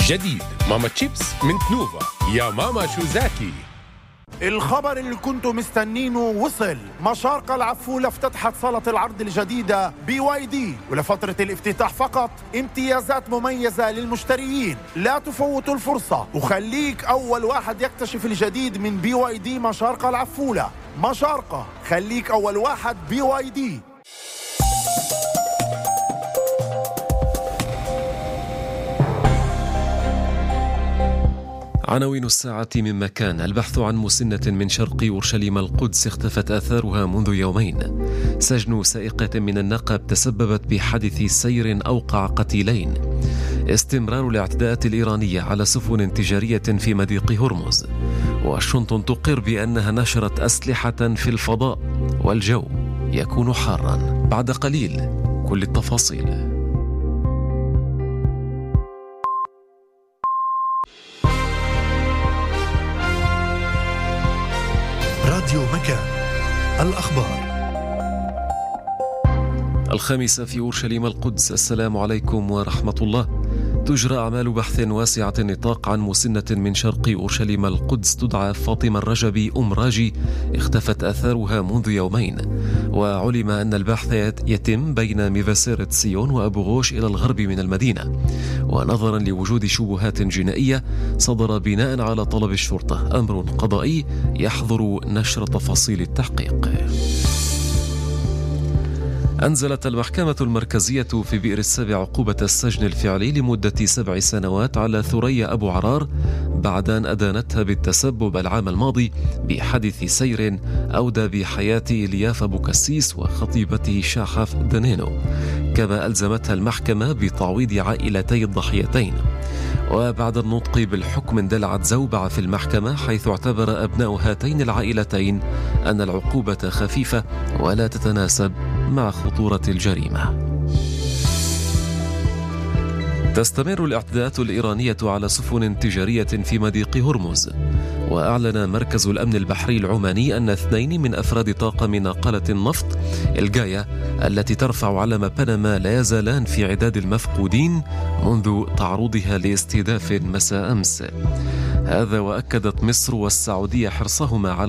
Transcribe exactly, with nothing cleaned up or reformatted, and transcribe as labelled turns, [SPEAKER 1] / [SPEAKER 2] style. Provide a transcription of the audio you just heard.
[SPEAKER 1] جديد ماما تشيبس من تنوفا. يا ماما شو زاكي.
[SPEAKER 2] الخبر اللي كنتوا مستنينه وصل. مشارقة العفولة افتتحت صالة العرض الجديدة بي واي دي، ولفترة الافتتاح فقط امتيازات مميزة للمشتريين. لا تفوتوا الفرصة وخليك أول واحد يكتشف الجديد من بي واي دي مشارقة العفولة. مشارقة، خليك أول واحد. بي واي دي.
[SPEAKER 3] عناوين الساعة من مكان. البحث عن مسنة من شرق أورشليم القدس اختفت آثارها منذ يومين. سجن سائقة من النقب تسببت بحادث سير أوقع قتيلين. استمرار الاعتداءات الإيرانية على سفن تجارية في مضيق هرمز. واشنطن تقر بأنها نشرت أسلحة في الفضاء. والجو يكون حارا. بعد قليل كل التفاصيل.
[SPEAKER 4] راديو مكان. الأخبار.
[SPEAKER 3] الخامسة في أورشليم القدس. السلام عليكم ورحمة الله. تجرى أعمال بحث واسعة النطاق عن مسنة من شرق أورشليم القدس تدعى فاطمة الرجبي أم راجي اختفت آثارها منذ يومين. وعلم أن البحث يتم بين ميفاسيرة صيون وأبو غوش إلى الغرب من المدينة. ونظرا لوجود شبهات جنائية صدر بناء على طلب الشرطة أمر قضائي يحظر نشر تفاصيل التحقيق. أنزلت المحكمة المركزية في بئر السبع عقوبة السجن الفعلي لمدة سبع سنوات على ثريا أبو عرار بعد أن أدانتها بالتسبب العام الماضي بحادث سير أودى بحياة إلياف أبو كسيس وخطيبته شاحف دنينو. كما ألزمتها المحكمة بتعويض عائلتي الضحيتين. وبعد النطق بالحكم اندلعت زوبعة في المحكمة، حيث اعتبر أبناء هاتين العائلتين أن العقوبة خفيفة ولا تتناسب مع خطورة الجريمة. تستمر الاعتداءات الإيرانية على سفن تجارية في مضيق هرمز. وأعلن مركز الأمن البحري العماني أن اثنين من أفراد طاقم ناقلة النفط الجاية التي ترفع علم بنما لا يزالان في عداد المفقودين منذ تعرضها لاستهداف مساء أمس. هذا وأكدت مصر والسعودية حرصهما على